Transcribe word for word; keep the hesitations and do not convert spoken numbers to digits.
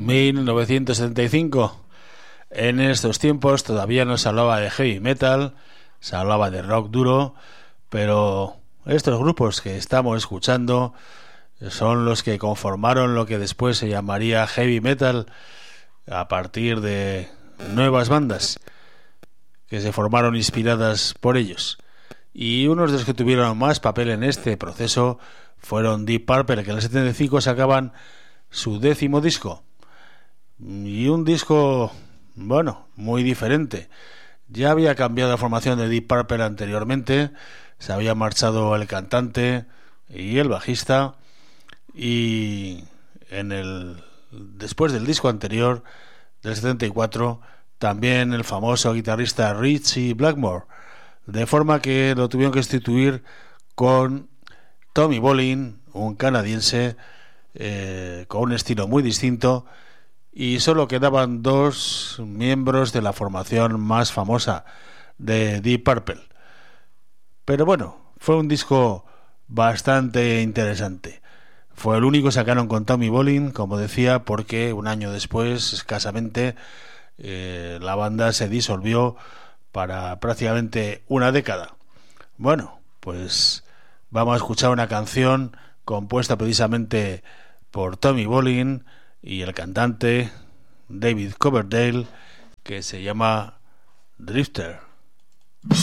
mil novecientos setenta y cinco. En estos tiempos todavía no se hablaba de heavy metal, se hablaba de rock duro, pero estos grupos que estamos escuchando son los que conformaron lo que después se llamaría heavy metal, a partir de nuevas bandas que se formaron inspiradas por ellos. Y unos de los que tuvieron más papel en este proceso fueron Deep Purple, que en el setenta y cinco sacaban su décimo disco. Y un disco, bueno, muy diferente. Ya había cambiado la formación de Deep Purple anteriormente, se había marchado el cantante y el bajista, y en el después del disco anterior, del setenta y cuatro, también el famoso guitarrista Ritchie Blackmore, de forma que lo tuvieron que sustituir con Tommy Bolin, un canadiense eh, con un estilo muy distinto, y solo quedaban dos miembros de la formación más famosa de Deep Purple. Pero bueno, fue un disco bastante interesante. Fue el único que sacaron con Tommy Bolin, como decía, porque un año después, escasamente, eh, la banda se disolvió para prácticamente una década. Bueno, pues vamos a escuchar una canción compuesta precisamente por Tommy Bolin y el cantante David Coverdale, que se llama Drifter.